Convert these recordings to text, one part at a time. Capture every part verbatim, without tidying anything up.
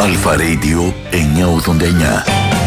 Αλφα Radio εννιακόσια ογδόντα εννιά.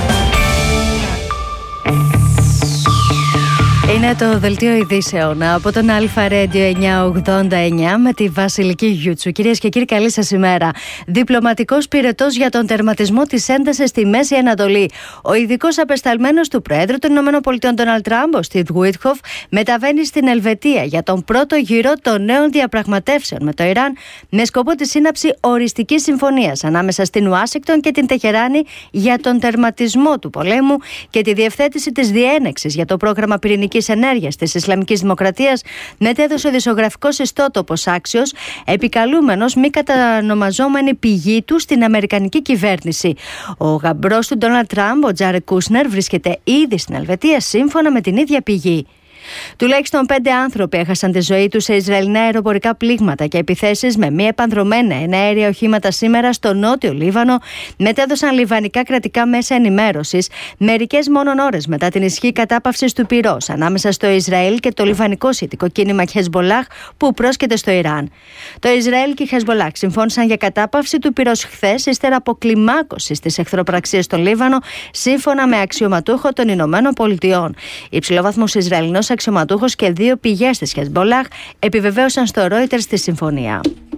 Είναι το δελτίο ειδήσεων από τον Αλφα Radio εννιακόσια ογδόντα εννιά με τη Βασιλική Γιούτσου. Κυρίες και κύριοι, καλή σας ημέρα. Διπλωματικός πυρετός για τον τερματισμό της έντασης στη Μέση Ανατολή. Ο ειδικός απεσταλμένος του Προέδρου των ΗΠΑ, Ντόναλντ Τραμπ, ο Στιβ Γουίτχοφ, μεταβαίνει στην Ελβετία για τον πρώτο γύρο των νέων διαπραγματεύσεων με το Ιράν, με σκοπό τη σύναψη οριστικής συμφωνίας ανάμεσα στην Ουάσιγκτον και την Τεχεράνη για τον τερματισμό του πολέμου και τη διευθέτηση της διένεξης για το πρόγραμμα πυρηνικής ενέργειας της Ισλαμικής Δημοκρατίας, μετέδωσε ο δισογραφικός ιστότοπος Axios, επικαλούμενος μη κατανομαζόμενη πηγή του στην Αμερικανική κυβέρνηση. Ο γαμπρός του Ντόναλντ Τραμπ, ο Τζάρετ Κούσνερ, βρίσκεται ήδη στην Ελβετία, σύμφωνα με την ίδια πηγή. Τουλάχιστον πέντε άνθρωποι έχασαν τη ζωή τους σε Ισραηλινά αεροπορικά πλήγματα και επιθέσεις με μη επανδρομένα εναέρια οχήματα σήμερα στο νότιο Λίβανο, μετέδωσαν λιβανικά κρατικά μέσα ενημέρωσης, μερικές μόνον ώρες μετά την ισχύ κατάπαυσης του πυρός ανάμεσα στο Ισραήλ και το λιβανικό σιητικό κίνημα Χεσμπολάχ που πρόσκειται στο Ιράν. Το Ισραήλ και η Χεσμπολάχ συμφώνησαν για κατάπαυση του πυρός χθες, ύστερα από κλιμάκωση στις εχθροπραξίες στο Λίβανο, σύμφωνα με αξιωματούχο των Ηνωμένων Πολιτειών. Υψηλόβαθμος Ισραηλινός αξιωματούχος και δύο πηγές της Χεσμπολάχ επιβεβαίωσαν στο Reuters τη συμφωνία.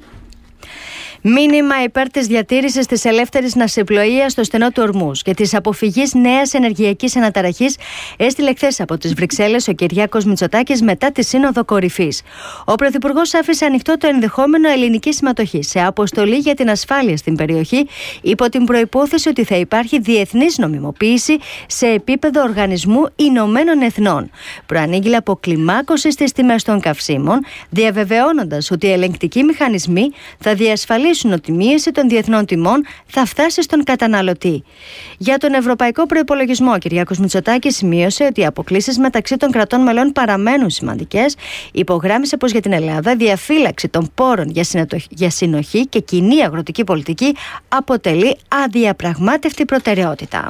Μήνυμα υπέρ της διατήρησης της ελεύθερης ναυσιπλοείας στο στενό του Ορμούζ και της αποφυγής νέας ενεργειακής αναταραχής έστειλε χθες από τις Βρυξέλλες ο Κυριάκος Μητσοτάκης μετά τη Σύνοδο Κορυφής. Ο Πρωθυπουργός άφησε ανοιχτό το ενδεχόμενο ελληνικής συμμετοχής σε αποστολή για την ασφάλεια στην περιοχή, υπό την προϋπόθεση ότι θα υπάρχει διεθνής νομιμοποίηση σε επίπεδο Οργανισμού Ηνωμένων Εθνών. Προανήγγειλε αποκλιμάκωση στις τιμές των καυσίμων, διαβεβαιώνοντας ότι οι ελεγκτικοί μηχανισμοί θα διασφαλίσουν ότι η μείωση των διεθνών τιμών θα φτάσει στον καταναλωτή. Για τον ευρωπαϊκό προϋπολογισμό, ο Κυριάκος Μητσοτάκης σημείωσε ότι οι αποκλίσεις μεταξύ των κρατών μελών παραμένουν σημαντικές. Υπογράμμισε πως για την Ελλάδα η διαφύλαξη των πόρων για συνοχή και κοινή αγροτική πολιτική αποτελεί αδιαπραγμάτευτη προτεραιότητα.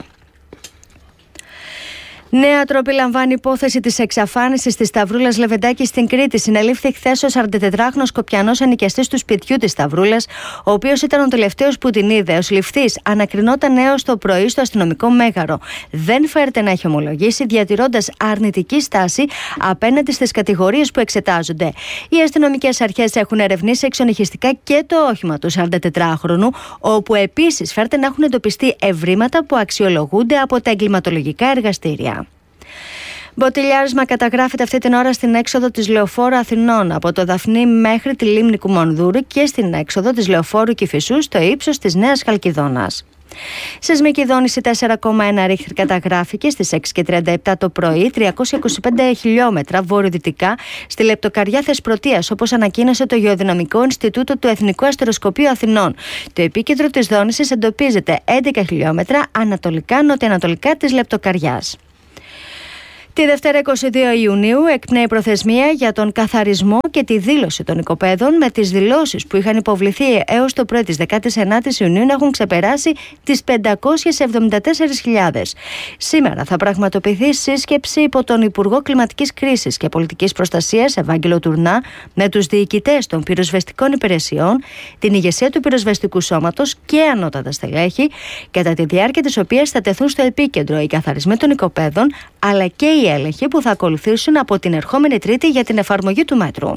Νέα τρόπη λαμβάνει υπόθεση της εξαφάνισης της Σταυρούλας Λεβεντάκη στην Κρήτη. Συνελήφθη χθες ο σαραντατετράχρονος Σκοπιανός ενοικιαστής του σπιτιού της Σταυρούλας, ο οποίος ήταν ο τελευταίος που την είδε. Ο συλληφθής ανακρινόταν έως το πρωί στο αστυνομικό μέγαρο. Δεν φέρεται να έχει ομολογήσει, διατηρώντας αρνητική στάση απέναντι στις κατηγορίες που εξετάζονται. Οι αστυνομικές αρχές έχουν ερευνήσει εξονυχιστικά και το όχημα του σαραντατετράχρονου, όπου επίσης φέρεται να έχουν εντοπιστεί ευρήματα που αξιολογούνται από τα εγκληματολογικά εργαστήρια. Μποτιλιάρισμα καταγράφεται αυτή την ώρα στην έξοδο της Λεωφόρου Αθηνών από το Δαφνί μέχρι τη λίμνη Κουμονδούρου και στην έξοδο της Λεωφόρου Κηφισού στο ύψος της Νέας Χαλκιδόνας. Σεισμική δόνηση τέσσερα κόμμα ένα ρίχτερ καταγράφηκε στις έξι και τριάντα επτά το πρωί, τριακόσια είκοσι πέντε χιλιόμετρα βορειοδυτικά στη λεπτοκαρδιά Θεσπρωτείας, όπως ανακοίνωσε το Γεωδυναμικό Ινστιτούτο του Εθνικού Αστεροσκοπείου Αθηνών. Το επίκεντρο της δόνησης εντοπίζεται έντεκα χιλιόμετρα ανατολικά-νοτιοανατολικά της λεπτοκαρδιάς. Τη Δευτέρα είκοσι δύο Ιουνίου εκπνέει προθεσμία για τον καθαρισμό και τη δήλωση των οικοπαίδων, με τις δηλώσεις που είχαν υποβληθεί έως το πρωί της δεκάτης ενάτης Ιουνίου να έχουν ξεπεράσει τις πεντακόσιες εβδομήντα τέσσερις χιλιάδες. Σήμερα θα πραγματοποιηθεί σύσκεψη υπό τον Υπουργό Κλιματικής Κρίσης και Πολιτικής Προστασίας, Ευάγγελο Τουρνά, με τους διοικητές των πυροσβεστικών υπηρεσιών, την ηγεσία του πυροσβεστικού σώματος και ανώτατα στελέχη, κατά τη διάρκεια της οποίας θα τεθούν στο επίκεντρο οι καθαρισμοί των οικοπαίδων, αλλά και οι έλεγχοι που θα ακολουθήσουν από την ερχόμενη Τρίτη για την εφαρμογή του μέτρου.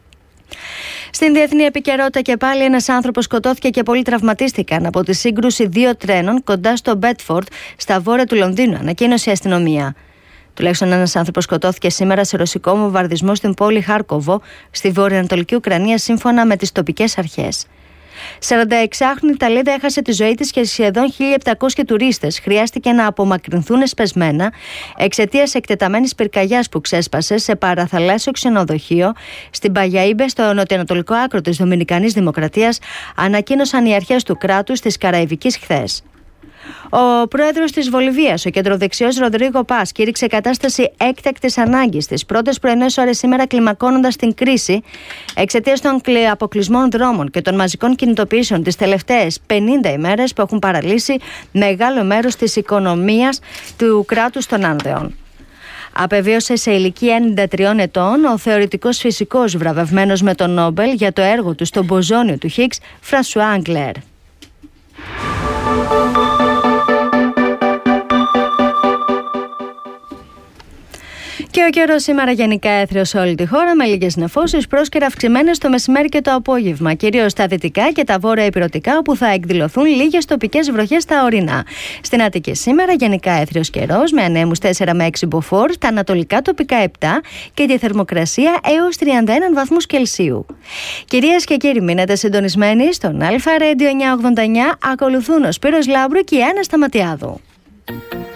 Στην διεθνή επικαιρότητα και πάλι ένας άνθρωπος σκοτώθηκε και πολλοί τραυματίστηκαν από τη σύγκρουση δύο τρένων κοντά στο Μπέτφορντ, στα βόρεια του Λονδίνου, ανακοίνωσε η αστυνομία. Τουλάχιστον ένας άνθρωπος σκοτώθηκε σήμερα σε ρωσικό βομβαρδισμό στην πόλη Χάρκοβο, στη βορειοανατολική Ουκρανία, σύμφωνα με τις τοπικές αρχές. σαρανταεξάχρονη Ιταλίδα έχασε τη ζωή της και σχεδόν χίλια επτακόσιοι τουρίστες χρειάστηκε να απομακρυνθούν εσπεσμένα εξαιτίας εκτεταμένης πυρκαγιάς που ξέσπασε σε παραθαλάσσιο ξενοδοχείο στην Παγιαΐμπε, στο νοτιοανατολικό άκρο της Δομινικανής Δημοκρατίας, ανακοίνωσαν οι αρχές του κράτους της Καραϊβικής χθες. Ο πρόεδρος της Βολιβίας, ο κεντροδεξιός Ροδρίγο Πας, κήρυξε κατάσταση έκτακτης ανάγκης τις πρώτες πρωινές ώρες σήμερα, κλιμακώνοντας την κρίση εξαιτίας των αποκλεισμών δρόμων και των μαζικών κινητοποιήσεων τις τελευταίες πενήντα ημέρες που έχουν παραλύσει μεγάλο μέρος της οικονομίας του κράτους των Άνδεων. Απεβίωσε σε ηλικία ενενήντα τριών ετών ο θεωρητικός φυσικός βραβευμένος με τον Νόμπελ για το έργο του στο μποζόνιο του Higgs, Φρανσουά Αγκλέρ. Και ο καιρός σήμερα γενικά έθριος σε όλη τη χώρα, με λίγες νεφώσεις, πρόσκαιρα αυξημένες το μεσημέρι και το απόγευμα. Κυρίως στα δυτικά και τα βόρεια ηπειρωτικά, όπου θα εκδηλωθούν λίγες τοπικές βροχές στα ορεινά. Στην Αττική σήμερα γενικά έθριος καιρός, με ανέμους τέσσερα με έξι μποφόρ, τα ανατολικά τοπικά επτά και τη θερμοκρασία έως τριάντα ένα βαθμούς Κελσίου. Κυρίες και κύριοι, μείνετε συντονισμένοι στον Αλφα Radio εννιακόσια ογδόντα εννιά. Ακολουθούν ο Σπύρος Λάμπρου και η Άννα Σταματιάδου.